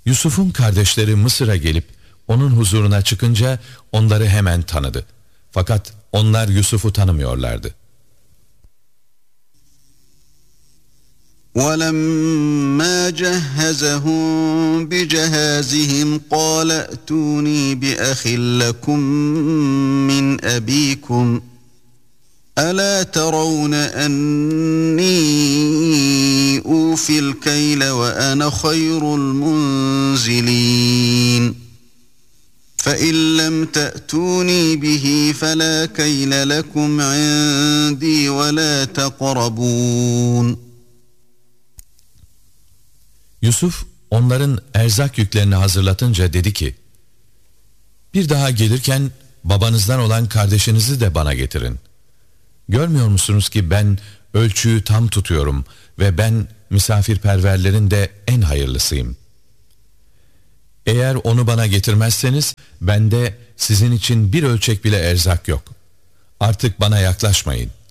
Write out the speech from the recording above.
Yusuf'un kardeşleri Mısır'a gelip onun huzuruna çıkınca onları hemen tanıdı. Fakat onlar Yusuf'u tanımıyorlardı. وَلَمَّا جَهَّزَهُم بِجَهَازِهِمْ قَالَ ائْتُونِي بِأَخٍ لَّكُم مِّنْ أَبِيكُمْ أَلَا تَرَوْنَ أَنِّي أُوفِي الْكَيْلَ وَأَنَا خَيْرُ الْمُنزِلِينَ فَإِن لَّمْ تَأْتُونِي بِهِ فَلَا كَيْلَ لَكُمْ عِندِي وَلَا تَقْرَبُونَ. Yusuf onların erzak yüklerini hazırlatınca dedi ki, bir daha gelirken babanızdan olan kardeşinizi de bana getirin. Görmüyor musunuz ki ben ölçüyü tam tutuyorum ve ben misafirperverlerin de en hayırlısıyım. Eğer onu bana getirmezseniz bende sizin için bir ölçek bile erzak yok. Artık bana yaklaşmayın.